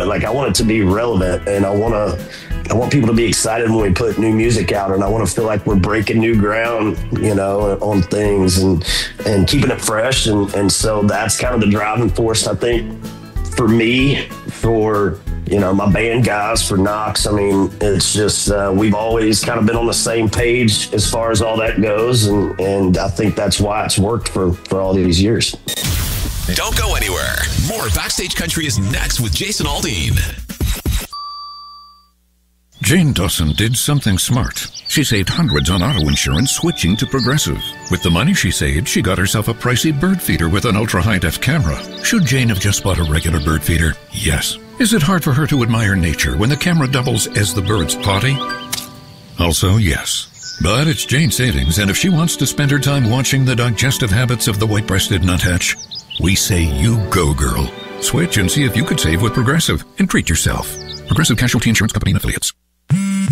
like I want it to be relevant, and I want people to be excited when we put new music out, and I want to feel like we're breaking new ground, you know, on things and keeping it fresh. And so that's kind of the driving force, I think, for me, for, you know, my band guys, for Knox. I mean, it's just, we've always kind of been on the same page as far as all that goes. And I think that's why it's worked for all these years. Don't go anywhere. More Backstage Country is next with Jason Aldean. Jane Dawson did something smart. She saved hundreds on auto insurance switching to Progressive. With the money she saved, she got herself a pricey bird feeder with an ultra-high-def camera. Should Jane have just bought a regular bird feeder? Yes. Is it hard for her to admire nature when the camera doubles as the bird's potty? Also, yes. But it's Jane's savings, and if she wants to spend her time watching the digestive habits of the white-breasted nuthatch, we say you go, girl. Switch and see if you could save with Progressive and treat yourself. Progressive Casualty Insurance Company and Affiliates.